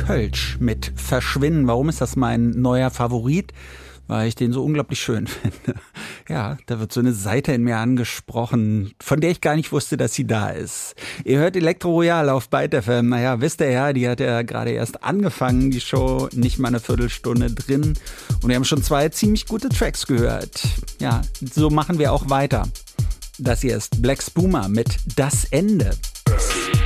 Kölsch mit Verschwinden. Warum ist das mein neuer Favorit? Weil ich den so unglaublich schön finde. Ja, da wird so eine Seite in mir angesprochen, von der ich gar nicht wusste, dass sie da ist. Ihr hört Elektro Royal auf Byte FM. Naja, wisst ihr ja, die hat ja gerade erst angefangen, die Show, nicht mal eine Viertelstunde drin. Und wir haben schon 2 ziemlich gute Tracks gehört. Ja, so machen wir auch weiter. Das hier ist Black Spuma mit Das Ende.